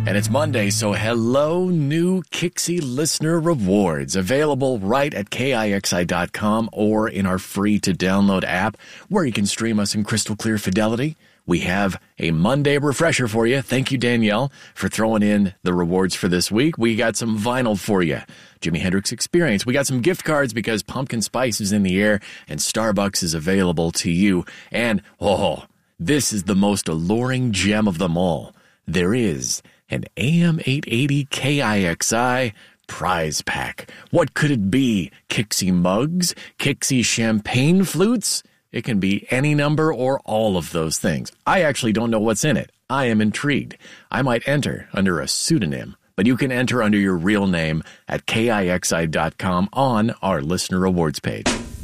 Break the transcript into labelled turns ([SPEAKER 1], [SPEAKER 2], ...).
[SPEAKER 1] And it's Monday, so hello, new Kixie listener rewards available right at KIXI.com or in our free-to-download app where you can stream us in crystal clear fidelity. We have a Monday refresher for you. Thank you, Danielle, for throwing in the rewards for this week. We got some vinyl for you. Jimi Hendrix Experience. We got some gift cards because pumpkin spice is in the air and Starbucks is available to you. And, this is the most alluring gem of them all. There is an AM 880 KIXI prize pack. What could it be? Kixie mugs? Kixie champagne flutes? It can be any number or all of those things. I actually don't know what's in it. I am intrigued. I might enter under a pseudonym, but you can enter under your real name at KIXI.com on our listener rewards page.